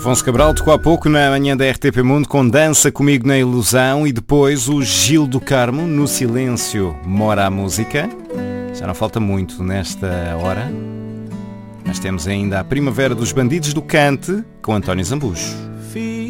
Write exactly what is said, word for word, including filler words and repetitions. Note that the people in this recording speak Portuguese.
Afonso Cabral tocou há pouco na manhã da R T P Mundo com Dança Comigo na Ilusão e depois o Gil do Carmo, No Silêncio Mora a Música. Já não falta muito nesta hora, mas temos ainda a Primavera dos Bandidos do Cante com António Zambujo.